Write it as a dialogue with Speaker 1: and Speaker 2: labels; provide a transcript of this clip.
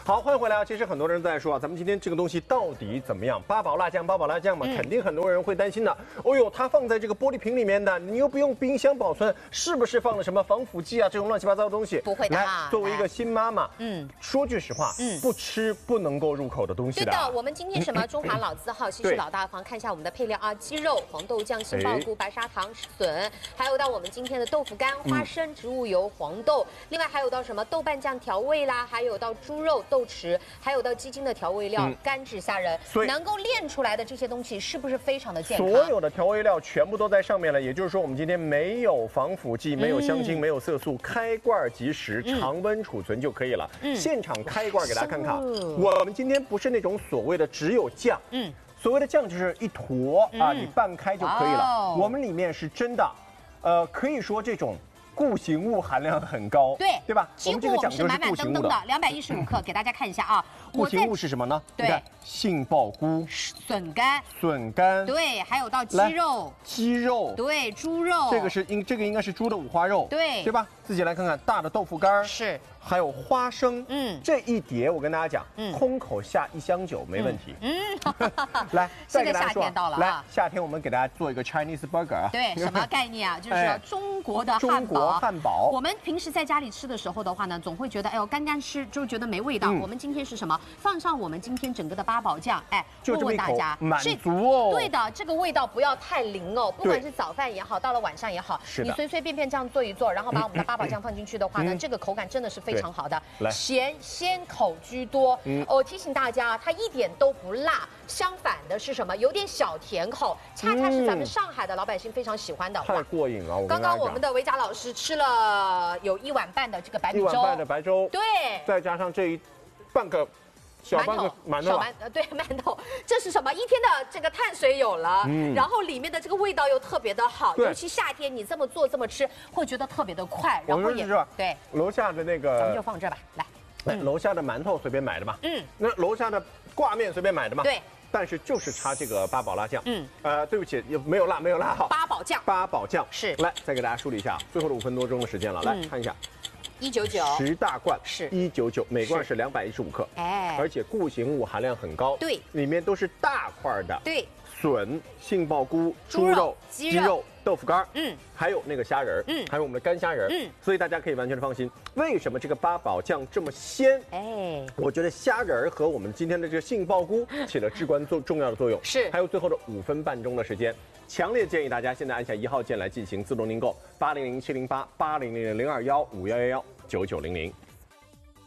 Speaker 1: 好，欢迎回来啊！其实很多人在说啊，咱们今天这个东西到底怎么样？八宝辣酱嘛，肯定很多人会担心的。哦呦，它放在这个玻璃瓶里面的，你又不用冰箱保存，是不是放了什么防腐剂啊？这种乱七八糟的东西？
Speaker 2: 不会的啊。
Speaker 1: 作为一个新妈妈，说句实话，不吃不能够入口的东西的。
Speaker 2: 对的，我们今天什么中华老字号，西式老大方，看一下我们的配料啊，鸡肉、黄豆酱、杏鲍菇、白砂糖、笋，还有到我们今天的豆腐干、花生、植物油、黄豆，另外还有到什么豆瓣酱调味啦，还有到猪肉、豆豉，还有到鸡精的调味料、干制虾仁，能够炼出来的这些东西是不是非常的健康？
Speaker 1: 所有的调味料全部都在上面了，也就是说我们今天没有防腐剂，没有香精，没有色素，开罐即食，常温储存就可以了。现场开罐给大家看看，我们今天不是那种所谓的只有酱，所谓的酱就是一坨啊，你拌开就可以了。我们里面是真的，可以说这种固形物含量很高，对吧？
Speaker 2: 几乎我们是满满登登的，215克，给大家看一下啊。
Speaker 1: 固形物是什么呢？对，杏鲍菇、
Speaker 2: 笋干，对，还有到鸡肉，对，猪肉，
Speaker 1: 这个应该是猪的五花肉，
Speaker 2: 对
Speaker 1: 吧？自己来看看，大的豆腐干
Speaker 2: 是。
Speaker 1: 还有花生，这一碟我跟大家讲，空口下1箱酒没问题。来，
Speaker 2: 现在夏天到了，
Speaker 1: 来，夏天我们给大家做一个 Chinese burger 啊。
Speaker 2: 对，什么概念啊？就是中国的汉堡。我们平时在家里吃的时候的话呢，总会觉得哎呦干吃，就觉得没味道。我们今天是什么？放上我们今天整个的八宝酱，哎，问问大家，
Speaker 1: 满足哦。
Speaker 2: 对的，这个味道不要太灵哦，不管是早饭也好，到了晚上也好，你随随便便这样做一做，然后把我们的八宝酱放进去的话呢，这个口感真的是非常好的。咸鲜口居多，我提醒大家，它一点都不辣，相反的是什么？有点小甜口，恰恰是咱们上海的老百姓非常喜欢的。
Speaker 1: 太过瘾了！
Speaker 2: 刚刚我们的维嘉老师吃了有1碗半的这个白米粥，1
Speaker 1: 碗半的白粥，
Speaker 2: 对，
Speaker 1: 再加上这半个馒头，
Speaker 2: 对，馒头，这是什么？一天的这个碳水有了，然后里面的这个味道又特别的好，尤其夏天你这么做这么吃，会觉得特别的快，然后也对。
Speaker 1: 楼下的那个，
Speaker 2: 咱们就放这吧，来，
Speaker 1: 楼下的馒头随便买的嘛，那楼下的挂面随便买的嘛，
Speaker 2: 对。
Speaker 1: 但是就是差这个八宝辣酱，对不起，没有辣哈。
Speaker 2: 八宝酱
Speaker 1: 是。来，再给大家梳理一下，最后的5分多钟的时间了，来看一下。10大罐是199，每罐是215克，而且固形物含量很高，
Speaker 2: 对，
Speaker 1: 里面都是大块的，
Speaker 2: 对，
Speaker 1: 笋、杏鲍菇、猪肉、鸡肉、豆腐干，还有那个虾仁，还有我们的干虾仁，所以大家可以完全的放心。为什么这个八宝酱这么鲜？我觉得虾仁和我们今天的这个杏鲍菇起了至关重要的作用，是，还有最后的5分半钟的时间。强烈建议大家现在按下1号键来进行自动订购，800-708-8000-021-5111-9900。